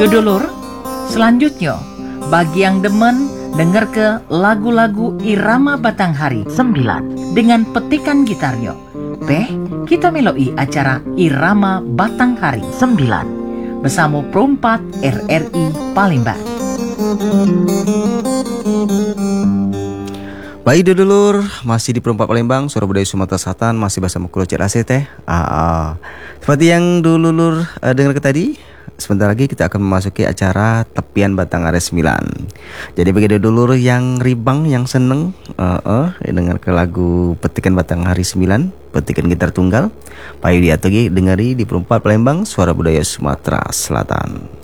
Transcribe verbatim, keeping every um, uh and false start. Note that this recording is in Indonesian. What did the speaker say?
Dulur, selanjutnya bagi yang demen dengar ke lagu-lagu irama Batanghari sembilan dengan petikan gitarnya. Beh, kita meloi acara Irama Batanghari sembilan bersama Perempat R R I Palembang. Baik dulur, masih di Perempat Palembang, Suara Budaya Sumatera Selatan, masih bersama Kulo Cek Aset teh. Ah, ah. Seperti yang dulur uh, dengar ke tadi, sebentar lagi kita akan memasuki acara Tepian Batanghari sembilan. Jadi bagi dulur yang ribang, yang seneng uh, uh, dengar ke lagu Petikan Batanghari sembilan, petikan gitar tunggal, payu diatogi dengari di Perempat Palembang, Suara Budaya Sumatera Selatan.